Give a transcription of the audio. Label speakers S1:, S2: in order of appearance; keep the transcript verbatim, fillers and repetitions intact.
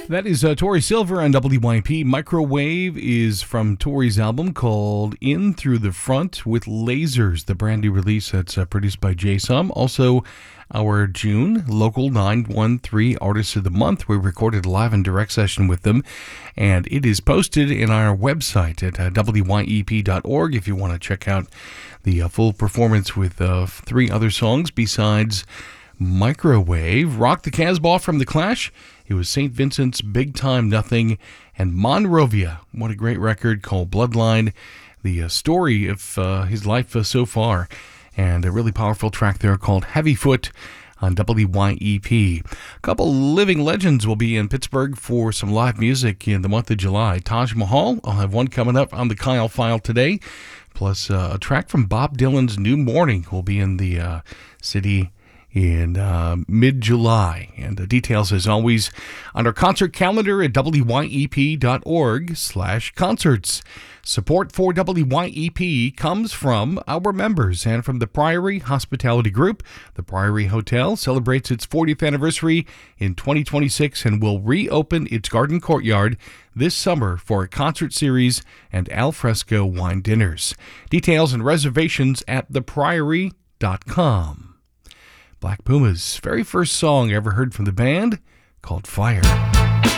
S1: That is uh, Tori Silver on W Y P. Microwave is from Tori's album called In Through the Front with Lasers, the brand new release that's uh, produced by Jay Sum. Also, our June Local nine one three Artist of the Month. We recorded a live and direct session with them, and it is posted in our website at uh, W Y E P dot org if you want to check out the uh, full performance with uh, three other songs besides Microwave. Rock the Casbah from The Clash. It was Saint Vincent's Big Time Nothing, and Monrovia. What a great record called Bloodline. The uh, story of uh, his life uh, so far, and a really powerful track there called Heavy Foot on W Y E P. A couple living legends will be in Pittsburgh for some live music in the month of July. Taj Mahal, I'll have one coming up on the Kyle File today, plus uh, a track from Bob Dylan's New Morning will be in the uh, city in uh, mid-July. And the details, as always, on our concert calendar at W Y E P dot org slash concerts. Support for W Y E P comes from our members and from the Priory Hospitality Group. The Priory Hotel celebrates its fortieth anniversary in twenty twenty-six and will reopen its garden courtyard this summer for a concert series and al fresco wine dinners. Details and reservations at the priory dot com. Black Puma's very first song ever heard from the band, called Fire.